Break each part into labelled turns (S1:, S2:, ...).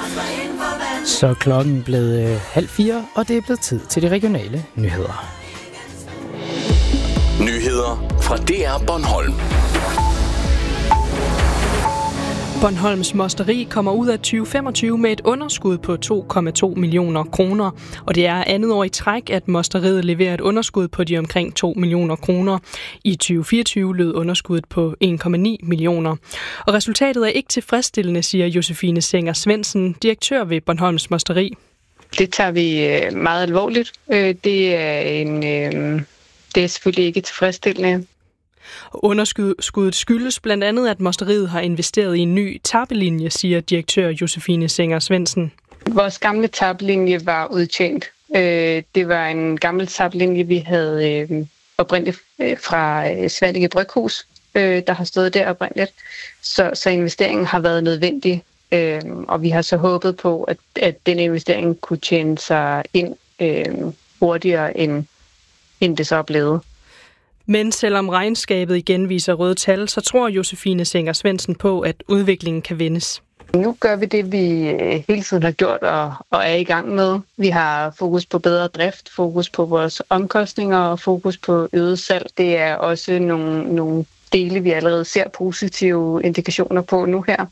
S1: Så klokken blev 3:30, og det er blevet tid til de regionale nyheder.
S2: Nyheder fra DR Bornholm.
S3: Bornholms Mosteri kommer ud af 2025 med et underskud på 2,2 millioner kroner, og det er andet år i træk, at Mosteriet leverer et underskud på de omkring 2 millioner kroner. I 2024 lød underskuddet på 1,9 millioner. Og resultatet er ikke tilfredsstillende, siger Josefine Senger Svendsen, direktør ved Bornholms Mosteri.
S4: Det tager vi meget alvorligt. Det er selvfølgelig ikke tilfredsstillende.
S3: Underskuddet skyldes blandt andet, at Mosteriet har investeret i en ny tappelinje, siger direktør Josefine Senger Svendsen.
S4: Vores gamle tappelinje var udtjent. Det var en gammel tappelinje, vi havde oprindeligt fra Svanike Bryghus, der har stået der oprindeligt. Så investeringen har været nødvendig, og vi har så håbet på, at den investering kunne tjene sig ind hurtigere, end det så er blevet.
S3: Men selvom regnskabet igen viser røde tal, så tror Josefine Senger Svendsen på, at udviklingen kan vendes.
S4: Nu gør vi det, vi hele tiden har gjort og er i gang med. Vi har fokus på bedre drift, fokus på vores omkostninger og fokus på øget salg. Det er også nogle dele, vi allerede ser positive indikationer på nu her.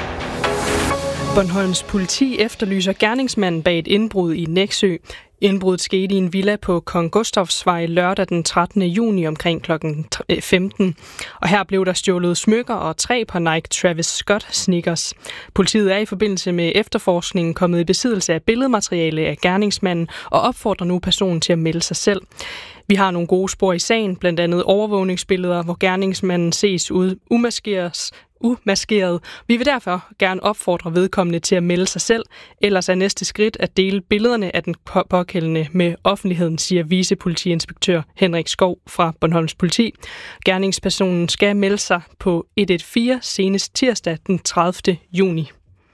S3: Bornholms politi efterlyser gerningsmanden bag et indbrud i Nexø. Indbruddet skete i en villa på Kong Gustavsvej lørdag den 13. juni omkring kl. 15. Og her blev der stjålet smykker og 3 par Nike Travis Scott sneakers. Politiet er i forbindelse med efterforskningen kommet i besiddelse af billedmateriale af gerningsmanden og opfordrer nu personen til at melde sig selv. Vi har nogle gode spor i sagen, blandt andet overvågningsbilleder, hvor gerningsmanden ses umaskeret. Vi vil derfor gerne opfordre vedkommende til at melde sig selv, ellers er næste skridt at dele billederne af den pågældende med offentligheden, siger vicepolitiinspektør Henrik Skov fra Bornholms Politi. Gerningspersonen skal melde sig på 114 senest tirsdag den 30. juni.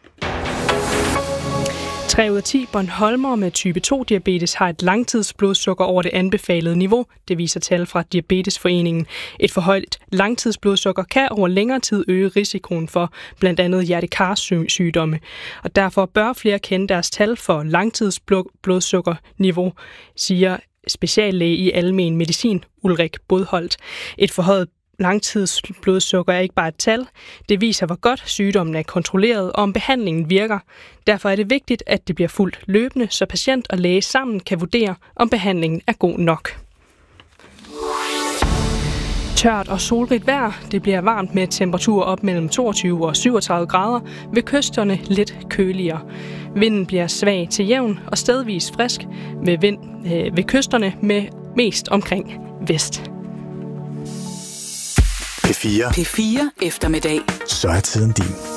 S3: 3 ud af 10 bornholmere med type 2-diabetes har et langtidsblodsukker over det anbefalede niveau. Det viser tal fra Diabetesforeningen. Et for højt langtidsblodsukker kan over længere tid øge risikoen for blandt andet hjertekarsygdomme. Og derfor bør flere kende deres tal for langtidsblodsukkerniveau, siger speciallæge i almen medicin Ulrik Bodholt. Et forhøjet langtidsblodsukker er ikke bare et tal. Det viser, hvor godt sygdommen er kontrolleret og om behandlingen virker. Derfor er det vigtigt, at det bliver fuldt løbende, så patient og læge sammen kan vurdere, om behandlingen er god nok. Tørt og solrigt vejr. Det bliver varmt med temperaturer op mellem 22 og 37 grader. Ved kysterne lidt køligere. Vinden bliver svag til jævn og stedvis frisk. Ved kysterne med mest omkring vest.
S2: P4
S5: eftermiddag.
S2: Så er tiden din.